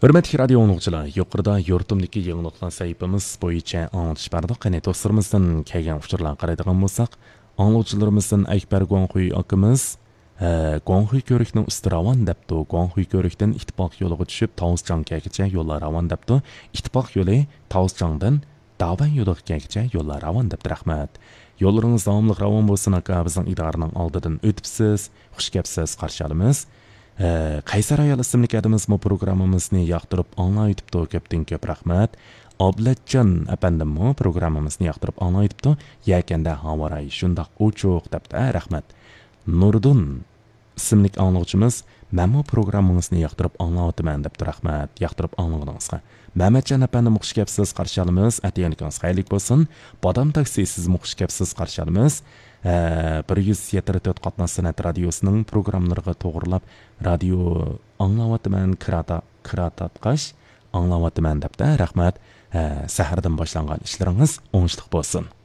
Hürmetli radio oğlukçular, yukarıda yurtumdaki yığınlıklar sayfamız boyunca anlatış bardı. Qani dostlarımızdan kelgen uçurlar qaraydigan bolsak, anlatışlarımızdan Ekber Guanghui akımız Guanghui körükning ustiravan depdi. Guanghui körükdən ittifoq yo'liga tushib, Taozchang kelgicha yo'llar ravan depdi. Ittifoq yo'li Taozchangdan Davan yo'liga kelgicha yo'llar ravan depdi. Rahmat. Yo'llaringiz davomli ravan bo'lsin aka, bizning idoraning oldidan o'tibsiz, xush kelibsiz, qarshi olamiz. Qaysar ayol ismli adimiz bu programmamizni yoqtirib anglaytibdi. Ko'pdan ko'p rahmat. Oblatjon apandim bu programmamizni yoqtirib anglaytibdi. Yakanda havoray shundoq o'choq debdi. Rahmat. Nurdun ismli anglovchimiz "Men bu programmangizni yoqtirib anglayapman" debdi. Rahmat. Yoqtirib anglaganingizga. Mehmetjon apandim xush kelibsiz, qarshi olamiz. Atiyanikingiz xayrli bo'lsin. Bodam taksi siz xush kelibsiz, qarshi olamiz. 174 qatnash san'at radiosining programmalariga to'g'rilab radio anglayapman, kiratatqash anglayapman debdi. Rahmat. Sahardan boshlangan ishlaringiz o'ngishli bo'lsin.